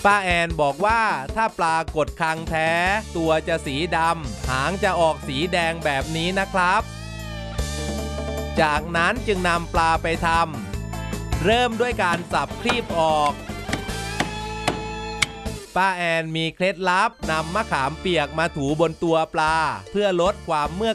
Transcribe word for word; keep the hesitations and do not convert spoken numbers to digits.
ป้าแอนบอกว่าถ้าปลากดคังแท้ตัวจะสีดำหางจะออกสีแดงแบบนี้นะครับจากนั้นจึงนำปลาไปทำเริ่มด้วยการสับครีบออกป้าแอนมีเคล็ดลับนำมะขามเปียกมาถูบนตัวปลาเพื่อลดความเมื่อย